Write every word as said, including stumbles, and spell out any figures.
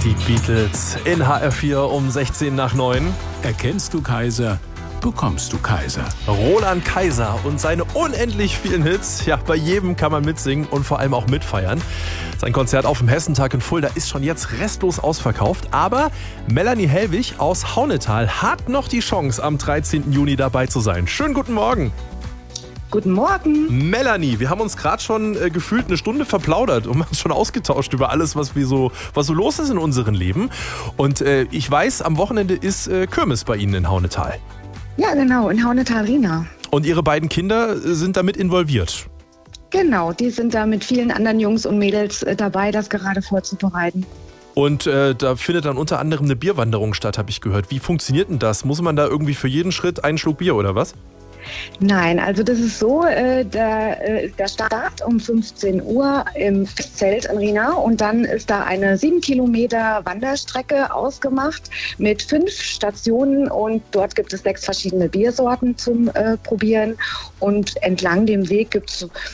Die Beatles in H R vier um sechzehn nach neun. Erkennst du Kaiser, bekommst du Kaiser. Roland Kaiser und seine unendlich vielen Hits. Ja, bei jedem kann man mitsingen und vor allem auch mitfeiern. Sein Konzert auf dem Hessentag in Fulda ist schon jetzt restlos ausverkauft. Aber Melanie Hellwig aus Haunetal hat noch die Chance, am dreizehnten Juni dabei zu sein. Schönen guten Morgen. Guten Morgen. Melanie, wir haben uns gerade schon äh, gefühlt eine Stunde verplaudert und uns schon ausgetauscht über alles, was, wir so, was so los ist in unserem Leben. Und äh, ich weiß, am Wochenende ist äh, Kirmes bei Ihnen in Haunetal. Ja, genau, in Haunetal-Rina. Und Ihre beiden Kinder äh, sind damit involviert? Genau, die sind da mit vielen anderen Jungs und Mädels äh, dabei, das gerade vorzubereiten. Und äh, da findet dann unter anderem eine Bierwanderung statt, habe ich gehört. Wie funktioniert denn das? Muss man da irgendwie für jeden Schritt einen Schluck Bier oder was? Nein, also das ist so, äh, da äh, ist der Start um fünfzehn Uhr im Festzelt in Rina und dann ist da eine sieben Kilometer Wanderstrecke ausgemacht mit fünf Stationen und dort gibt es sechs verschiedene Biersorten zum äh, Probieren und entlang dem Weg gibt es